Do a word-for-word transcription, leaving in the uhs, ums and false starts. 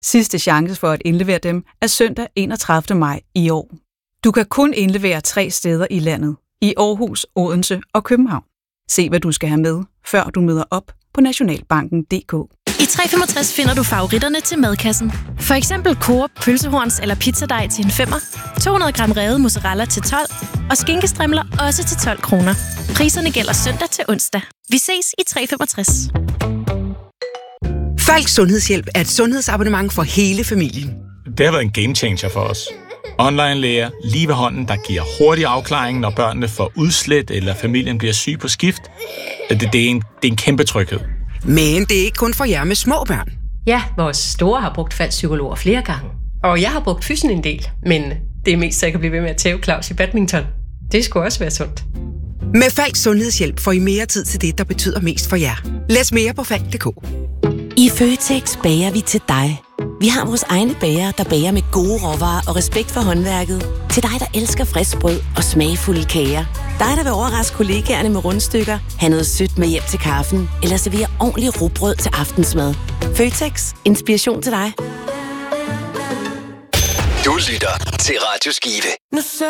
Sidste chance for at indlevere dem er søndag enogtredivte maj i år. Du kan kun indlevere tre steder i landet. I Aarhus, Odense og København. Se hvad du skal have med, før du møder op på nationalbanken punktum d k. I tre femogtres finder du favoritterne til madkassen. For eksempel Coop pølsehorns eller pizzadej til en femmer, to hundrede gram revet mozzarella til tolv og skinkestrimler også til tolv kroner. Priserne gælder søndag til onsdag. Vi ses i tre femogtres. Falks Sundhedshjælp er et sundhedsabonnement for hele familien. Det har været en game changer for os. Online-læger lige ved hånden, der giver hurtig afklaring, når børnene får udslæt eller familien bliver syg på skift. Det, det, er, en, det er en kæmpe tryghed. Men det er ikke kun for jer med små børn. Ja, vores store har brugt Falks psykologer flere gange. Og jeg har brugt fysen en del, men det er mest så jeg kan blive ved med at tæve Claus i badminton. Det skulle også være sundt. Med Falks Sundhedshjælp får I mere tid til det, der betyder mest for jer. Læs mere på falk punktum d k. I Føtex bager vi til dig. Vi har vores egne bager, der bager med gode råvarer og respekt for håndværket. Til dig, der elsker frisk brød og smagfulde kager. Dig, der vil overraske kollegaerne med rundstykker, have noget sødt med hjem til kaffen, eller servere ordentligt rugbrød til aftensmad. Føtex. Inspiration til dig. Du lytter til Radio Skive. Nu